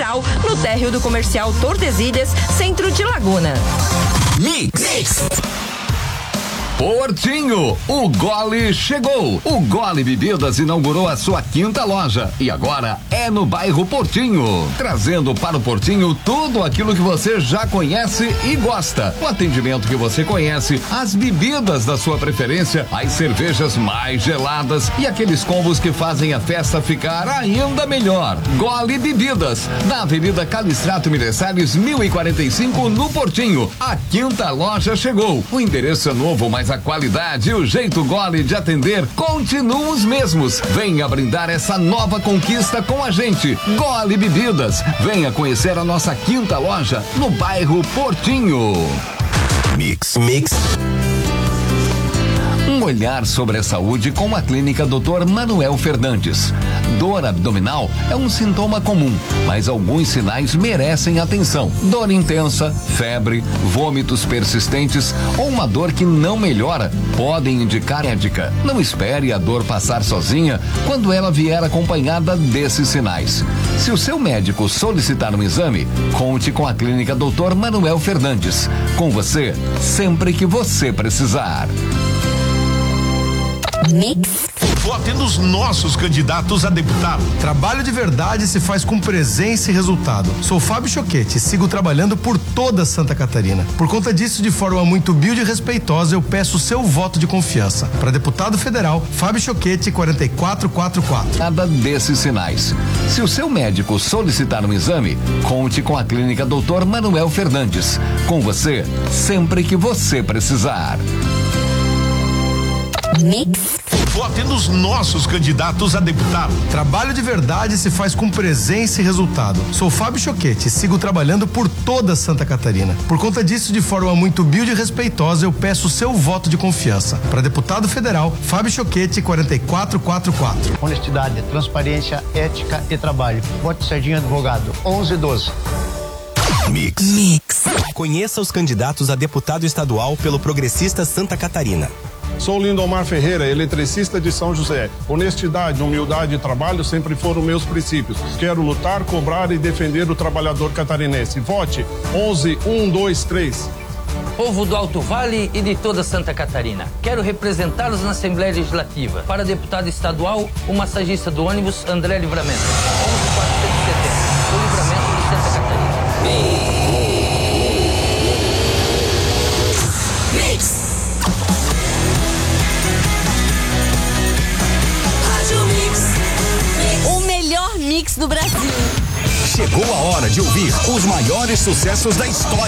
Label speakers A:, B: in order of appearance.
A: Federal, no térreo do Comercial Tordesilhas, centro de Laguna.
B: Mix. Portinho, o Gole chegou. O Gole Bebidas inaugurou a sua 5ª loja e agora é no bairro Portinho, trazendo para o Portinho tudo aquilo que você já conhece e gosta. O atendimento que você conhece, as bebidas da sua preferência, as cervejas mais geladas e aqueles combos que fazem a festa ficar ainda melhor. Gole Bebidas, na Avenida Calistrato Milessares 1045, no Portinho. A 5ª loja chegou. O endereço é novo, mas a qualidade e o jeito Gole de atender continuam os mesmos. Venha brindar essa nova conquista com a gente. Gole Bebidas. Venha conhecer a nossa 5ª loja no bairro Portinho. Mix. Um olhar sobre a saúde com a clínica Dr. Manuel Fernandes. Dor abdominal é um sintoma comum, mas alguns sinais merecem atenção. Dor intensa, febre, vômitos persistentes ou uma dor que não melhora podem indicar médica. Não espere a dor passar sozinha quando ela vier acompanhada desses sinais. Se o seu médico solicitar um exame, conte com a clínica Dr. Manuel Fernandes. Com você, sempre que você precisar.
C: Mix.
D: Vote nos nossos candidatos a deputado.
E: Trabalho de verdade se faz com presença e resultado. Sou Fábio Choquete e sigo trabalhando por toda Santa Catarina. Por conta disso, de forma muito humilde e respeitosa, eu peço o seu voto de confiança. Para deputado federal, Fábio Choquete, 4444.
B: Nada desses sinais. Se o seu médico solicitar um exame, conte com a clínica Dr. Manuel Fernandes. Com você, sempre que você precisar.
C: Mix.
D: Vote nos nossos candidatos a deputado.
E: Trabalho de verdade se faz com presença e resultado. Sou Fábio Choquete e sigo trabalhando por toda Santa Catarina. Por conta disso, de forma muito humilde e respeitosa, eu peço o seu voto de confiança. Para deputado federal, Fábio Choquete, 4444.
F: Honestidade, transparência, ética e trabalho. Vote Serginho Advogado, 1112.
B: Mix.
G: Conheça os candidatos a deputado estadual pelo Progressista Santa Catarina.
H: Sou Lindomar Ferreira, eletricista de São José. Honestidade, humildade e trabalho sempre foram meus princípios. Quero lutar, cobrar e defender o trabalhador catarinense. Vote 11123.
I: Povo do Alto Vale e de toda Santa Catarina. Quero representá-los na Assembleia Legislativa. Para deputado estadual, o massagista do ônibus André Livramento. 11470. O Livramento de Santa Catarina.
B: Mix.
C: O melhor mix do Brasil.
G: Chegou a hora de ouvir os maiores sucessos da história.